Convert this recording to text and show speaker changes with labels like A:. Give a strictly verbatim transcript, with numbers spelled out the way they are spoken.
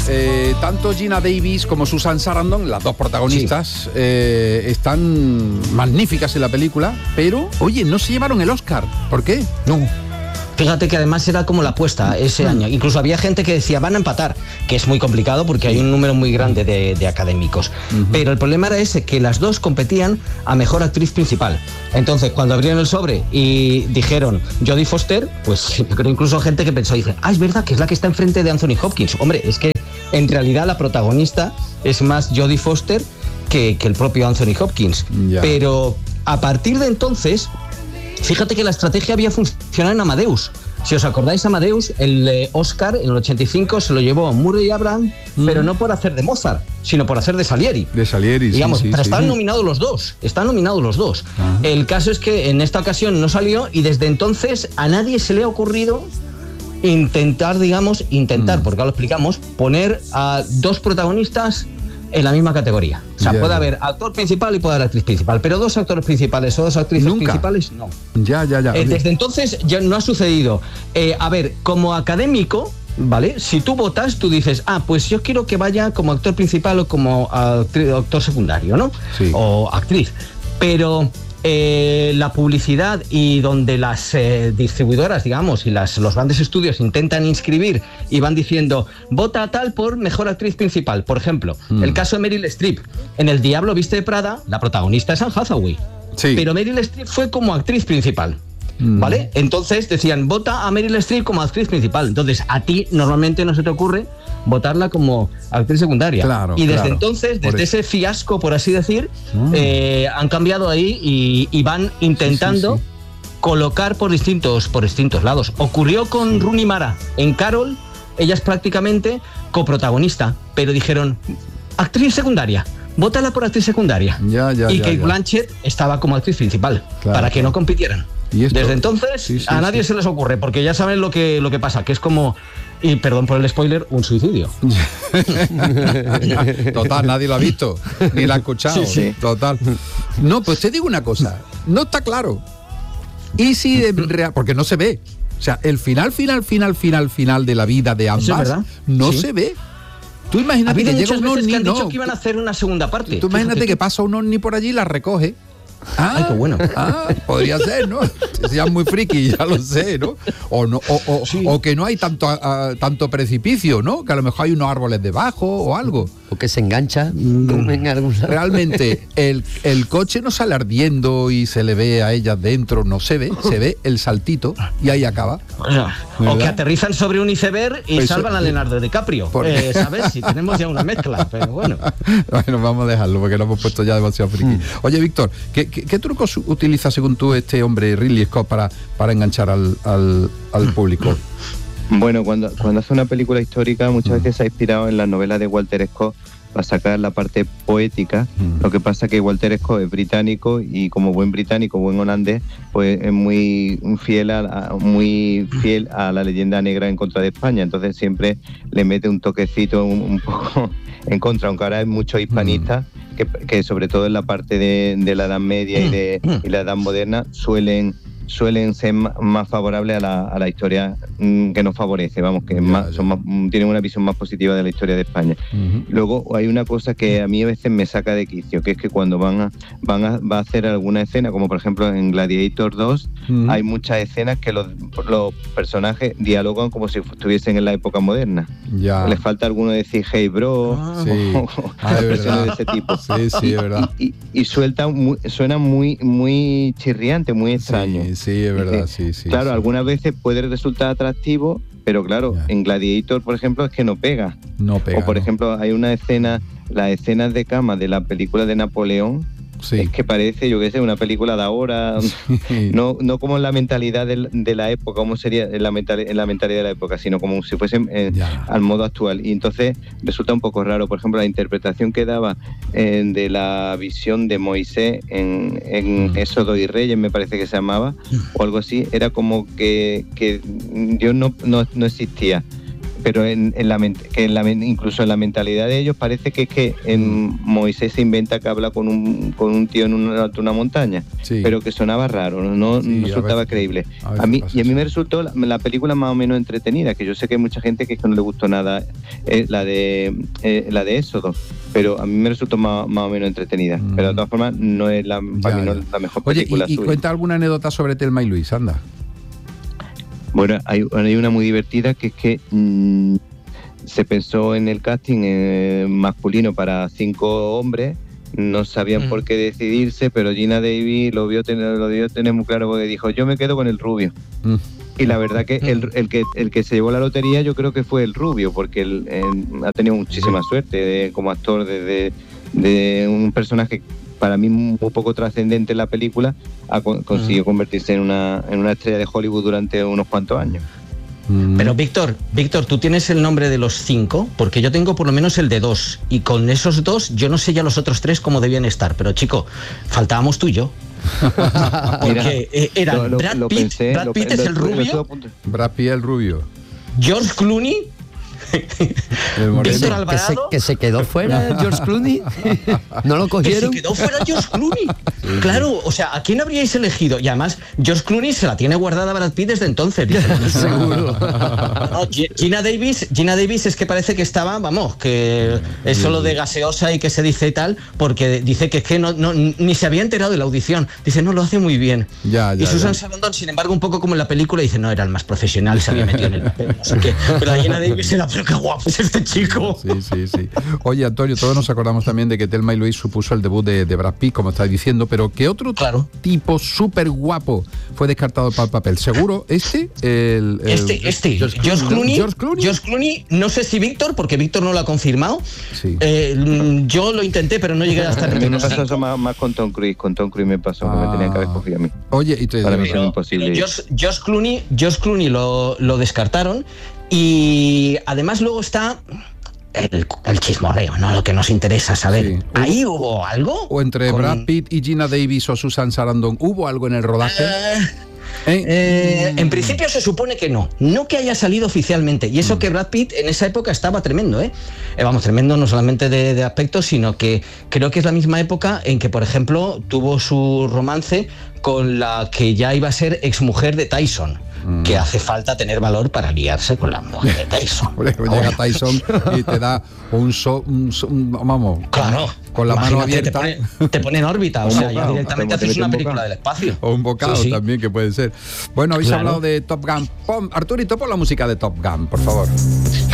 A: eh, tanto Geena Davis como Susan Sarandon, las dos protagonistas, sí. eh, están magníficas en la película, pero, oye, no se llevaron el Oscar. ¿Por qué?
B: No. Fíjate que además era como la apuesta ese año. Incluso había gente que decía, van a empatar, que es muy complicado porque hay un número muy grande de, de académicos. Uh-huh. Pero el problema era ese, que las dos competían a mejor actriz principal. Entonces, cuando abrieron el sobre y dijeron Jodie Foster, pues yo creo incluso gente que pensó, dice, ah, es verdad que es la que está enfrente de Anthony Hopkins. Hombre, es que en realidad la protagonista es más Jodie Foster que, que el propio Anthony Hopkins. Yeah. Pero a partir de entonces... Fíjate que la estrategia había funcionado en Amadeus. Si os acordáis, Amadeus, el eh, Oscar en el ochenta y cinco se lo llevó Murray Abraham, mm. pero no por hacer de Mozart, sino por hacer de Salieri.
A: De Salieri,
B: digamos,
A: sí, sí,
B: pero
A: sí.
B: están nominados los dos, están nominados los dos. Ajá. El caso es que en esta ocasión no salió y desde entonces a nadie se le ha ocurrido intentar, digamos, intentar, mm. porque ahora lo explicamos, poner a dos protagonistas en la misma categoría. O sea, yeah. puede haber actor principal y puede haber actriz principal, pero dos actores principales o dos actrices ¿Nunca? principales, no.
A: Ya, ya, ya.
B: Eh, desde entonces ya no ha sucedido. Eh, a ver, como académico, ¿vale? Si tú votas, tú dices, ah, pues yo quiero que vaya como actor principal o como actriz, actor secundario, ¿no?
A: Sí.
B: O actriz. Pero... Eh, la publicidad y donde las eh, distribuidoras, digamos, y las, los grandes estudios intentan inscribir y van diciendo, vota a tal por mejor actriz principal. Por ejemplo, mm. el caso de Meryl Streep. En El Diablo Viste de Prada, la protagonista es Anne Hathaway.
A: Sí.
B: Pero Meryl Streep fue como actriz principal. Mm. ¿Vale? Entonces decían, vota a Meryl Streep como actriz principal. Entonces, a ti normalmente no se te ocurre votarla como actriz secundaria.
A: Claro,
B: y desde
A: claro.
B: entonces, desde ese fiasco, por así decir, mm. eh, han cambiado ahí y, y van intentando sí, sí, sí. colocar por distintos, por distintos lados. Ocurrió con sí. Rooney Mara en Carol, ella es prácticamente coprotagonista, pero dijeron, actriz secundaria. Vótala por actriz secundaria.
A: Ya, ya,
B: y
A: ya,
B: Kate
A: ya.
B: Blanchett estaba como actriz principal,
A: claro,
B: para que
A: claro.
B: no compitieran.
A: ¿Y esto?
B: Desde entonces
A: sí, sí,
B: a nadie
A: sí.
B: se les ocurre, porque ya saben lo que, lo que pasa, que es como, y perdón por el spoiler, un suicidio.
A: Total, nadie lo ha visto, ni lo ha escuchado.
B: Sí, sí.
A: Total. No, pues te digo una cosa, no está claro. Y si de real, porque no se ve. O sea, el final, final, final, final, final de la vida de ambas no
B: sí.
A: se ve. Tú imagínate que llega un ovni,
B: que han
A: no.
B: dicho que iban a hacer una segunda parte.
A: Tú imagínate que pasa un ovni por allí y la recoge. Ah,
B: Ay, qué bueno.
A: Ah, podría ser, ¿no? Ya es muy friki, ya lo sé, ¿no? O no, o, o, sí. o que no hay tanto, a, tanto precipicio, ¿no? Que a lo mejor hay unos árboles debajo o algo.
C: O que se engancha
A: mm.
C: en algún lado.
A: Realmente, el, el coche no sale ardiendo y se le ve a ellas dentro, no se ve, se ve el saltito y ahí acaba.
B: O, sea, o que aterrizan sobre un iceberg y Eso, salvan a Leonardo DiCaprio. Eh, ¿Sabes? Si tenemos ya una mezcla, pero bueno.
A: Bueno, vamos a dejarlo porque lo hemos puesto ya demasiado friki. Mm. Oye, Víctor, ¿qué, qué, ¿qué trucos utiliza según tú este hombre Ridley Scott para, para enganchar al, al, al público?
D: Bueno, cuando, cuando hace una película histórica muchas veces se ha inspirado en las novelas de Walter Scott para sacar la parte poética. Mm. Lo que pasa es que Walter Scott es británico y como buen británico, buen holandés, pues es muy fiel a, muy fiel a la leyenda negra en contra de España. Entonces siempre le mete un toquecito un, un poco en contra, aunque ahora hay muchos hispanistas mm. que, que sobre todo en la parte de, de la Edad Media y de y la Edad Moderna suelen suelen ser más favorables a la, a la historia mmm, que nos favorece, vamos, que ya, más, ya. Son más, tienen una visión más positiva de la historia de España. Uh-huh. Luego hay una cosa que a mí a veces me saca de quicio, que es que cuando van a, van a, va a hacer alguna escena, como por ejemplo en Gladiator dos, uh-huh. hay muchas escenas que los, los personajes dialogan como si estuviesen en la época moderna. Ya. Les falta alguno decir hey bro,
A: ah, sí.
D: o, o ah, expresiones de ese tipo.
A: Sí, sí, es verdad.
D: Y, y, y suelta muy, suena muy, muy chirriante, muy extraño.
A: Sí, sí, es verdad, sí, sí.
D: Claro,
A: sí.
D: algunas veces puede resultar atractivo, pero claro, ya. en Gladiator, por ejemplo, es que no pega.
A: No pega.
D: O por
A: no.
D: ejemplo, hay una escena, las escenas de cama de la película de Napoleón, sí. es que parece, yo qué sé, una película de ahora, sí. no, no como en la mentalidad de, de la época, como sería en la, mental, en la mentalidad de la época, sino como si fuese eh, al modo actual. Y entonces resulta un poco raro, por ejemplo, la interpretación que daba eh, de la visión de Moisés en, en mm. Éxodo y Reyes, me parece que se llamaba, mm. o algo así, era como que, que Dios no, no, no existía. pero en, en la que en la, incluso en la mentalidad de ellos parece que es que en Moisés se inventa que habla con un con un tío en una, una montaña, sí. pero que sonaba raro, no, sí, no resultaba ver, creíble. A, a mí y a mí me resultó la, la película más o menos entretenida, que yo sé que hay mucha gente que, es que no le gustó nada eh, la de eh, la de Éxodo, pero a mí me resultó más, más o menos entretenida. Mm. Pero de todas formas no es la, para mí no es la mejor película.
A: Oye, y, y cuenta alguna anécdota sobre Thelma y Luis, anda.
D: Bueno, hay, hay una muy divertida que es que mmm, se pensó en el casting eh, masculino para cinco hombres, no sabían mm. por qué decidirse, pero Geena Davis lo vio tener, lo vio tener muy claro porque dijo, yo me quedo con el rubio. Mm. Y la verdad que el, el que el que se llevó la lotería yo creo que fue el rubio, porque él, él ha tenido muchísima suerte de, como actor de, de, de un personaje para mí muy poco trascendente en la película, ha consiguió convertirse en una, en una estrella de Hollywood durante unos cuantos años.
B: Pero Víctor, Víctor, ¿tú tienes el nombre de los cinco? Porque yo tengo por lo menos el de dos, y con esos dos yo no sé ya los otros tres cómo debían estar, pero chico, faltábamos tú y yo. Porque Mira, eran lo, lo, Brad Pitt, lo pensé, Brad Pitt lo, es el rubio,
A: Brad Pitt el rubio,
B: George Clooney, Víctor Alvarado,
C: que se, que se quedó fuera George Clooney. ¿No lo cogieron?
B: Que se quedó fuera George Clooney. Sí, claro, sí. O sea, ¿a quién habríais elegido? Y además, George Clooney se la tiene guardada Brad Pitt desde entonces. Seguro. No, Geena Davis, Geena Davis es que parece que estaba, vamos, que es solo de gaseosa y que se dice y tal, porque dice que es que no, no, ni se había enterado de la audición. Dice, no, lo hace muy bien.
A: Ya, ya,
B: y Susan
A: ya.
B: Sarandon, sin embargo, un poco como en la película, dice, no, era el más profesional, se había metido en el papel, no sé qué. Pero la Geena Davis era, pero qué guapo es este chico.
A: Sí, sí, sí. Oye, Antonio, todos nos acordamos también de que Thelma y Luis supuso el debut de, de Brad Pitt, como estáis diciendo, pero ¿qué otro
B: claro.
A: tipo súper guapo fue descartado para el papel? ¿Seguro este? El, el,
B: este, este. George, George, Clooney, George Clooney. George Clooney, no sé si Víctor, porque Víctor no lo ha confirmado. Sí. Eh, yo lo intenté, pero no llegué a estar en
D: el me pasó eso más, más con Tom Cruise. Con Tom Cruise me pasó, ah. que me tenían que haber cogido a mí.
A: Oye, y te
D: para mí es imposible.
B: George, George Clooney, George Clooney lo, lo descartaron. Y además luego está el, el chismorreo, ¿no? Lo que nos interesa saber. Sí. ¿Ahí hubo algo?
A: ¿O entre con... Brad Pitt y Geena Davis o Susan Sarandon hubo algo en el rodaje? Uh...
B: ¿Eh? Eh, en principio se supone que no, no que haya salido oficialmente, y eso mm. que Brad Pitt en esa época estaba tremendo, ¿eh? Eh, vamos, tremendo no solamente de, de aspecto, sino que creo que es la misma época en que, por ejemplo, tuvo su romance con la que ya iba a ser exmujer de Tyson. Mm. Que hace falta tener valor para liarse con la mujer de Tyson.
A: Llega Tyson y te da un, so, un, so, un vamos,
B: claro,
A: con la mano abierta.
B: Te pone, te pone en órbita, o sea, ya directamente haces una película del espacio.
A: O un bocado sí, sí. también, que puede ser. Bueno, habéis claro. hablado de Top Gun. Pon, Arturito, pon la música de Top Gun, por favor.